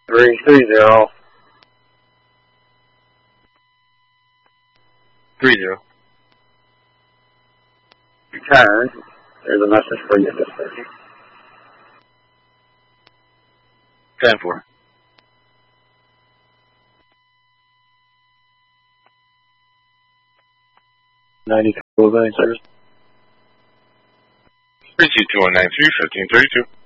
330. 30. Return. There's a message for you. 10-4. Service. 32193, 1532.